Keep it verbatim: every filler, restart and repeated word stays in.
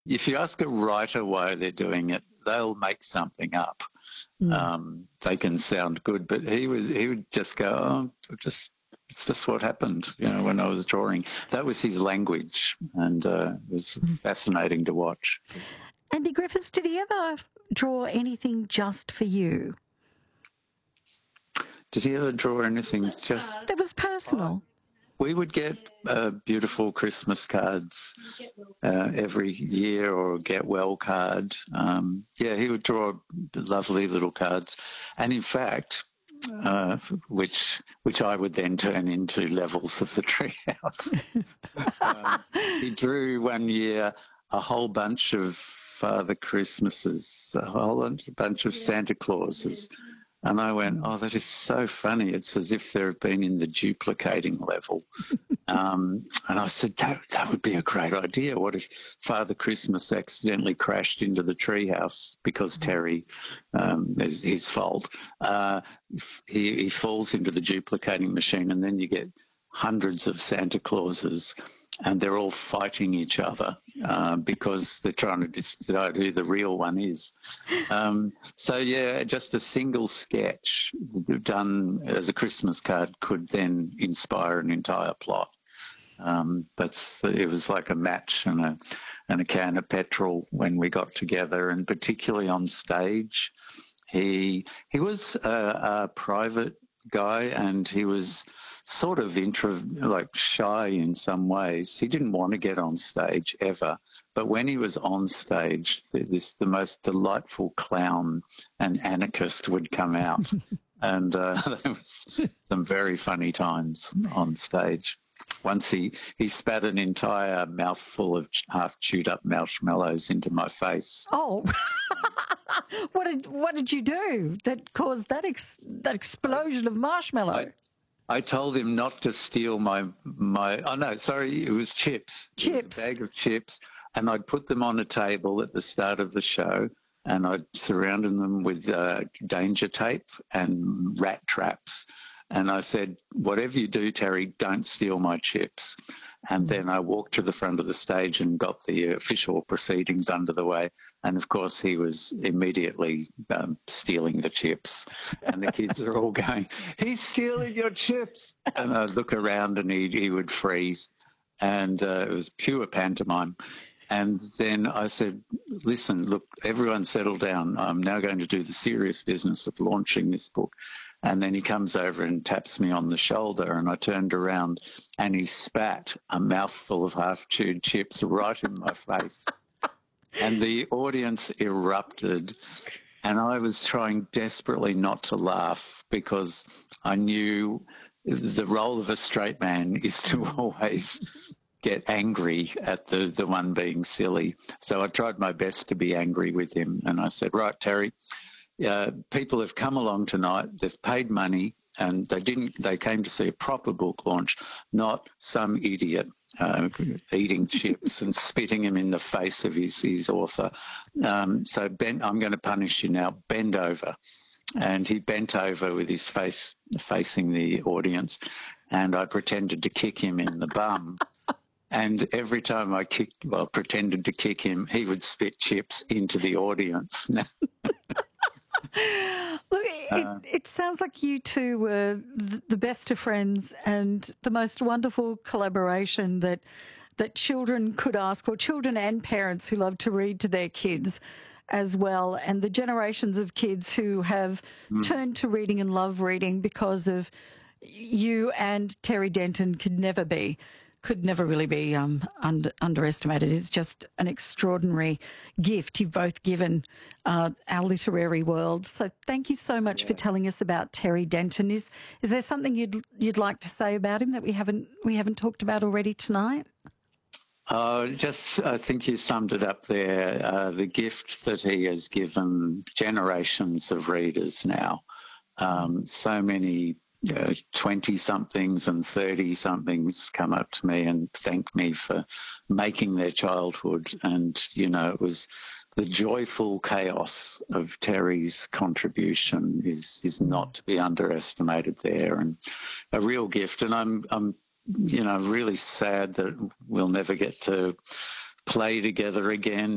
if you ask a writer why they're doing it, they'll make something up. Mm. Um, they can sound good, but he was he would just go, oh, just it's just what happened, you know, when I was drawing. That was his language, and uh, it was Mm. fascinating to watch. Andy Griffiths, did he ever draw anything just for you? Did he ever draw anything just... That was personal. We would get uh, beautiful Christmas cards uh, every year, or get well card. Um, yeah, he would draw lovely little cards. And in fact, uh, which which I would then turn into levels of the treehouse. um, he drew one year a whole bunch of Father Christmases, a whole bunch of Santa Clauses. And I went, oh, that is so funny. It's as if they've been in the duplicating level. um, and I said, that, that would be a great idea. What if Father Christmas accidentally crashed into the treehouse because Terry, um, is his fault. Uh, he, he falls into the duplicating machine, and then you get hundreds of Santa Clauses, and they're all fighting each other uh, because they're trying to decide who the real one is. Um, so, yeah, just a single sketch done as a Christmas card could then inspire an entire plot. Um, that's it was like a match and a and a can of petrol when we got together, and particularly on stage. He he was a, a private guy, and he was sort of intro, like shy in some ways. He didn't want to get on stage ever, but when he was on stage, this the most delightful clown and anarchist would come out, and uh, there was some very funny times on stage. Once he, he spat an entire mouthful of half chewed up marshmallows into my face. Oh, what did what did you do that caused that ex, that explosion of marshmallow? I, I told him not to steal my my. Oh no, sorry, it was chips. Chips. It was a bag of chips, and I'd put them on a table at the start of the show, and I'd surrounded them with uh, danger tape and rat traps. And I said, whatever you do, Terry, don't steal my chips. And then I walked to the front of the stage and got the official proceedings under the way. And, of course, he was immediately um, stealing the chips. And the kids are all going, he's stealing your chips. And I'd look around and he, he would freeze. And uh, it was pure pantomime. And then I said, listen, look, everyone settle down. I'm now going to do the serious business of launching this book. And then he comes over and taps me on the shoulder, and I turned around and he spat a mouthful of half-chewed chips right in my face. And the audience erupted, and I was trying desperately not to laugh because I knew the role of a straight man is to always get angry at the, the one being silly. So I tried my best to be angry with him, and I said, right, Terry, Uh, people have come along tonight, they've paid money, and they didn't. They came to see a proper book launch, not some idiot uh, eating chips and spitting them in the face of his, his author. Um, so Ben, I'm going to punish you now. Bend over. And he bent over with his face facing the audience, and I pretended to kick him in the bum. And every time I kicked, well, pretended to kick him, he would spit chips into the audience. Look, it, it sounds like you two were the best of friends and the most wonderful collaboration that that children could ask, or children and parents who love to read to their kids as well, and the generations of kids who have mm. turned to reading and love reading because of you and Terry Denton could never be. could never really be um, under, underestimated. It's just an extraordinary gift you've both given uh, our literary world. So thank you so much yeah. for telling us about Terry Denton. Is is there something you'd you'd like to say about him that we haven't we haven't talked about already tonight? Uh, just, I think you summed it up there. Uh, the gift that he has given generations of readers now. Um, so many twenty-somethings and thirty-somethings come up to me and thank me for making their childhood. And, you know, it was the joyful chaos of Terry's contribution is is not to be underestimated there, and a real gift. And I'm, I'm you know, really sad that we'll never get to play together again.